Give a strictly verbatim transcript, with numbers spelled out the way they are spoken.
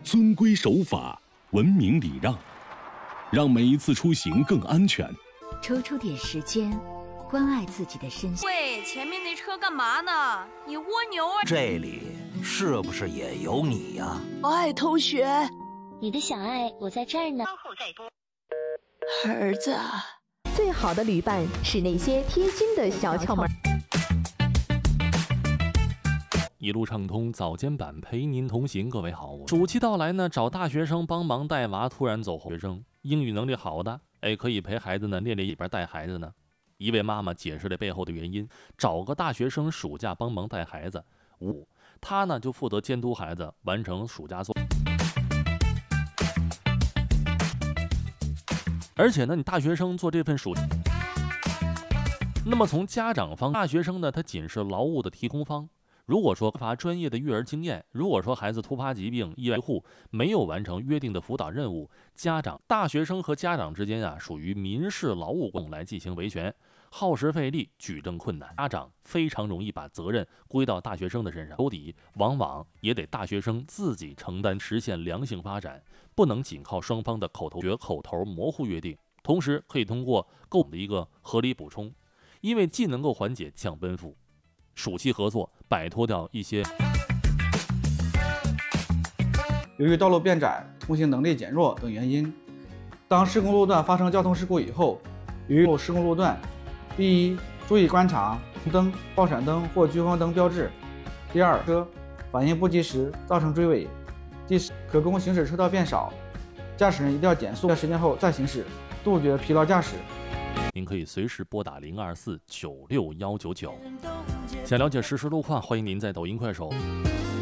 遵规守法、文明礼让，让每一次出行更安全。 抽出点时间，关爱自己的身心。 喂，前面那车干嘛呢？你蜗牛啊！ 这里是不是也有你呀、啊？ 哎，同学， 你的小爱，我在这儿呢。 儿子， 最好的旅伴是那些贴心的小窍门。 一路畅通早间版陪您同行，各位好。暑期到来呢，找大学生帮忙带娃，突然走后学生英语能力好的，哎，可以陪孩子呢练练一边带孩子呢。一位妈妈解释了背后的原因，找个大学生暑假帮忙带孩子，五他呢就负责监督孩子完成暑假作业。而且呢，你大学生做这份暑，那么从家长方，大学生呢他仅是劳务的提供方。如果说缺乏专业的育儿经验，如果说孩子突发疾病、意外护没有完成约定的辅导任务，家长、大学生和家长之间啊，属于民事劳务共来进行维权，耗时费力，举证困难，家长非常容易把责任归到大学生的身上，兜底往往也得大学生自己承担，实现良性发展，不能仅靠双方的口头决、口头模糊约定，同时可以通过构的一个合理补充，因为既能够缓解降奔赴。暑期合作，摆脱掉一些。 由于道路变窄、通行能力减弱等原因，当施工路段发生交通事故以后，由于施工路段，第一，注意观察红灯、报闪灯或聚光灯标志；第二，车反应不及时造成追尾；第四，可供行驶车道变少，驾驶人一定要减速一段时间后再行驶，杜绝疲劳驾驶。 您可以随时拨打零二四九六幺九九。想了解实时路况，欢迎您在抖音、快手